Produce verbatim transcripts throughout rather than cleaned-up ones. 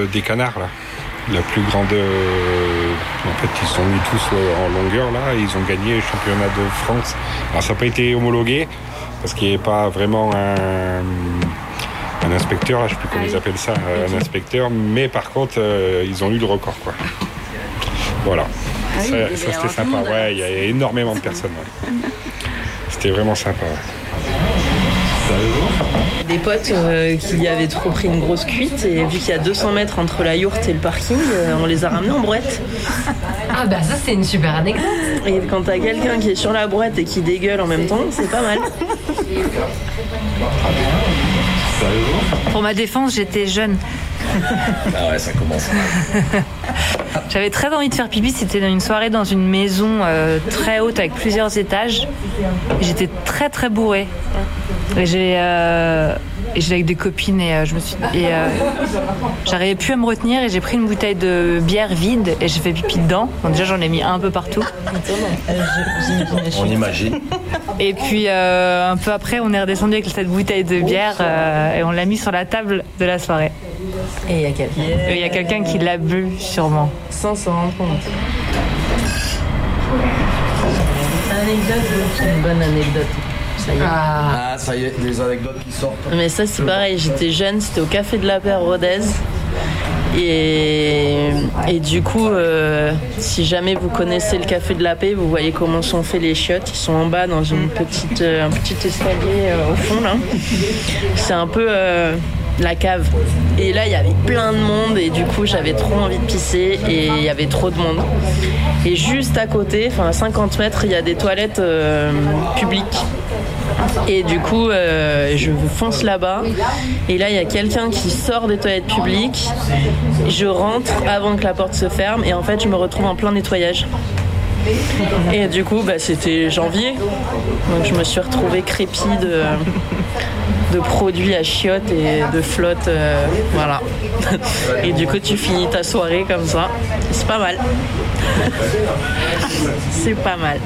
de, des canards, là. La plus grande... Euh, en fait, ils sont mis tous euh, en longueur, là. Et ils ont gagné le championnat de France. Alors, ça n'a pas été homologué, parce qu'il n'y avait pas vraiment un, un inspecteur, là, je ne sais plus comment ah, ils appellent ça, okay. un inspecteur. Mais par contre, euh, ils ont eu le record, quoi. Voilà. Ah, ça, oui, ça c'était sympa. Ouais, il y a énormément de personnes. Ouais. C'était vraiment sympa. Ouais. Des potes euh, qui avaient trop pris une grosse cuite et vu qu'il y a deux cents mètres entre la yourte et le parking, euh, on les a ramenés en brouette. Ah bah ça c'est une super anecdote. Et quand t'as quelqu'un qui est sur la brouette et qui dégueule en même temps, c'est pas mal. Pour ma défense, j'étais jeune. Ah ouais, ça commence. J'avais très envie de faire pipi. C'était dans une soirée dans une maison euh, très haute avec plusieurs étages. Et j'étais très très bourrée. Et j'ai, euh, et j'étais avec des copines et euh, je me suis, et euh, j'arrivais plus à me retenir et j'ai pris une bouteille de bière vide et j'ai fait pipi dedans. Donc déjà j'en ai mis un peu partout. On imagine. Et puis euh, un peu après on est redescendu avec cette bouteille de bière euh, et on l'a mis sur la table de la soirée. Et il y a quelqu'un. Il y a quelqu'un qui l'a bu sûrement. Sans s'en rendre compte. Anecdote, c'est une bonne anecdote. Ça y est. Ah. ah, ça y est, des anecdotes qui sortent. Mais ça, c'est pareil. J'étais jeune, c'était au Café de la Paix Rodez. Et, et du coup, euh, si jamais vous connaissez le Café de la Paix, vous voyez comment sont faits les chiottes. Ils sont en bas dans une petite, euh, un petit escalier euh, au fond, là. C'est un peu euh, la cave. Et là, il y avait plein de monde et du coup, j'avais trop envie de pisser et il y avait trop de monde. Et juste à côté, enfin à cinquante mètres, il y a des toilettes euh, publiques. Et du coup, euh, je fonce là-bas. Et là, il y a quelqu'un qui sort des toilettes publiques. Je rentre avant que la porte se ferme. Et en fait, je me retrouve en plein nettoyage. Et du coup, bah, c'était janvier. Donc, je me suis retrouvée crépie de, de produits à chiottes et de flotte. Euh, voilà. Et du coup, tu finis ta soirée comme ça. C'est pas mal. C'est pas mal.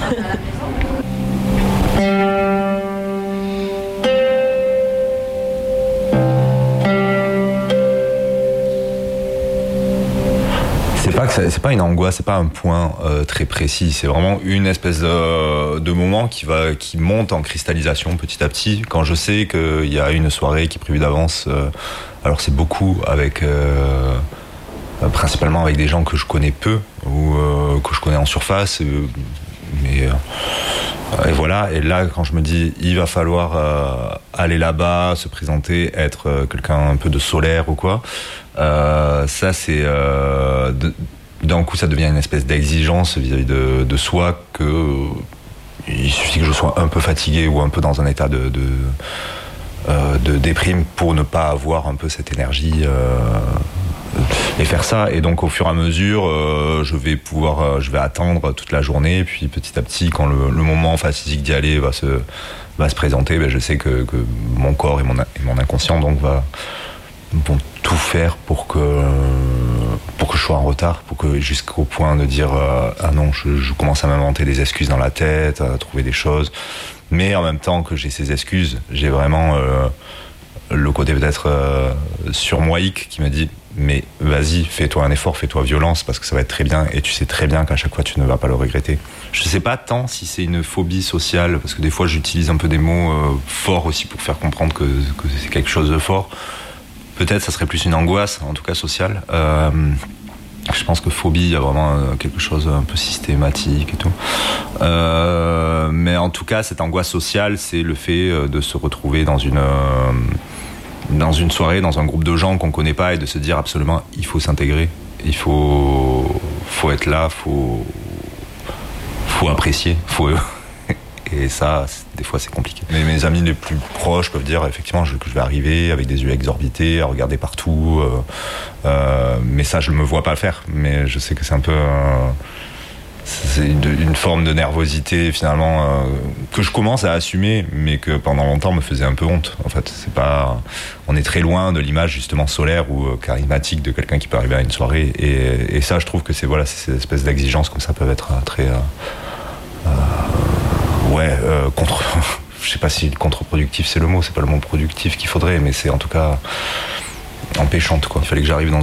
C'est pas que c'est pas une angoisse, c'est pas un point euh, très précis. C'est vraiment une espèce de, de moment qui va qui monte en cristallisation petit à petit. Quand je sais qu'il y a une soirée qui est prévue d'avance, euh, alors c'est beaucoup avec euh, principalement avec des gens que je connais peu ou euh, que je connais en surface. Euh, mais euh, et voilà. Et là, quand je me dis, il va falloir euh, aller là-bas, se présenter, être euh, quelqu'un un peu de solaire ou quoi. Euh, ça, c'est euh, de, d'un coup, ça devient une espèce d'exigence vis-à-vis de, de soi que euh, il suffit que je sois un peu fatigué ou un peu dans un état de, de, euh, de déprime pour ne pas avoir un peu cette énergie. Euh, et faire ça, et donc au fur et à mesure euh, je vais pouvoir euh, je vais attendre toute la journée, puis petit à petit quand le, le moment fatidique d'y aller va se, va se présenter, ben je sais que, que mon corps et mon, et mon inconscient donc va, vont tout faire pour que pour que je sois en retard, pour que jusqu'au point de dire euh, ah non, je, je commence à m'inventer des excuses dans la tête, à trouver des choses, mais en même temps que j'ai ces excuses, j'ai vraiment euh, le côté peut-être euh, surmoïque qui me dit mais vas-y, fais-toi un effort, fais-toi violence parce que ça va être très bien et tu sais très bien qu'à chaque fois tu ne vas pas le regretter. Je sais pas tant si c'est une phobie sociale parce que des fois j'utilise un peu des mots euh, forts aussi pour faire comprendre que, que c'est quelque chose de fort. Peut-être ça serait plus une angoisse, en tout cas sociale. Euh, je pense que phobie, il y a vraiment quelque chose un peu systématique et tout. Euh, mais en tout cas, cette angoisse sociale, c'est le fait de se retrouver dans une... Euh, dans une soirée, dans un groupe de gens qu'on connaît pas et de se dire absolument il faut s'intégrer, il faut, faut être là, faut, faut apprécier, faut... et ça, des fois c'est compliqué. Mais mes amis les plus proches peuvent dire effectivement que je vais arriver avec des yeux exorbités, à regarder partout, euh, euh, mais ça je ne me vois pas le faire, mais je sais que c'est un peu... Euh, c'est une, une forme de nervosité finalement euh, que je commence à assumer mais que pendant longtemps me faisait un peu honte en fait. C'est pas, on est très loin de l'image justement solaire ou euh, charismatique de quelqu'un qui peut arriver à une soirée et, et ça je trouve que c'est voilà, c'est ces espèces d'exigences comme ça peuvent être euh, très euh, euh, ouais euh, contre je sais pas si contre-productif c'est le mot, c'est pas le mot productif qu'il faudrait mais c'est en tout cas empêchante quoi. Il fallait que j'arrive dans